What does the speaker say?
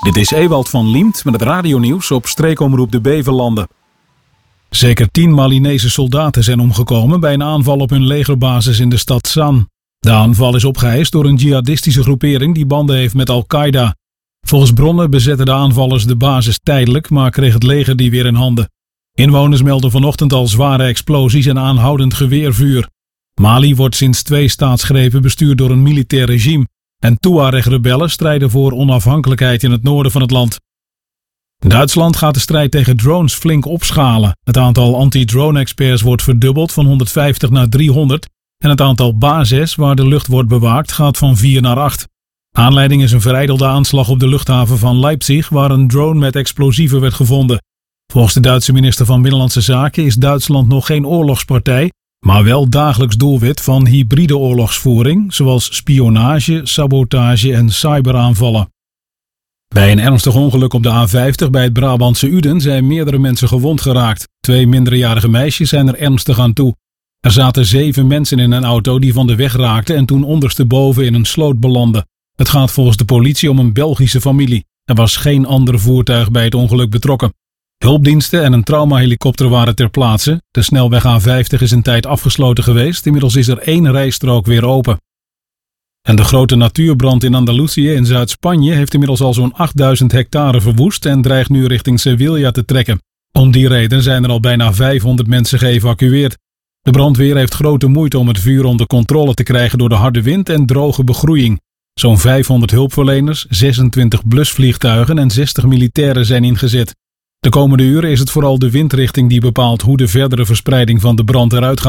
Dit is Ewald van Liemt met het radionieuws op streekomroep de Beverlanden. Zeker 10 Malinese soldaten zijn omgekomen bij een aanval op hun legerbasis in de stad San. De aanval is opgeëist door een jihadistische groepering die banden heeft met Al-Qaeda. Volgens bronnen bezetten de aanvallers de basis tijdelijk, maar kreeg het leger die weer in handen. Inwoners melden vanochtend al zware explosies en aanhoudend geweervuur. Mali wordt sinds 2 staatsgrepen bestuurd door een militair regime. En Tuareg-rebellen strijden voor onafhankelijkheid in het noorden van het land. Duitsland gaat de strijd tegen drones flink opschalen. Het aantal anti-drone-experts wordt verdubbeld van 150 naar 300. En het aantal bases waar de lucht wordt bewaakt gaat van 4 naar 8. Aanleiding is een verijdelde aanslag op de luchthaven van Leipzig, waar een drone met explosieven werd gevonden. Volgens de Duitse minister van Binnenlandse Zaken is Duitsland nog geen oorlogspartij, maar wel dagelijks doelwit van hybride oorlogsvoering, zoals spionage, sabotage en cyberaanvallen. Bij een ernstig ongeluk op de A50 bij het Brabantse Uden zijn meerdere mensen gewond geraakt. 2 minderjarige meisjes zijn er ernstig aan toe. Er zaten 7 mensen in een auto die van de weg raakten en toen ondersteboven in een sloot belandden. Het gaat volgens de politie om een Belgische familie. Er was geen ander voertuig bij het ongeluk betrokken. Hulpdiensten en een traumahelikopter waren ter plaatse. De snelweg A50 is een tijd afgesloten geweest. Inmiddels is er 1 rijstrook weer open. En de grote natuurbrand in Andalusië in Zuid-Spanje heeft inmiddels al zo'n 8000 hectare verwoest en dreigt nu richting Sevilla te trekken. Om die reden zijn er al bijna 500 mensen geëvacueerd. De brandweer heeft grote moeite om het vuur onder controle te krijgen door de harde wind en droge begroeiing. Zo'n 500 hulpverleners, 26 blusvliegtuigen en 60 militairen zijn ingezet. De komende uren is het vooral de windrichting die bepaalt hoe de verdere verspreiding van de brand eruit gaat.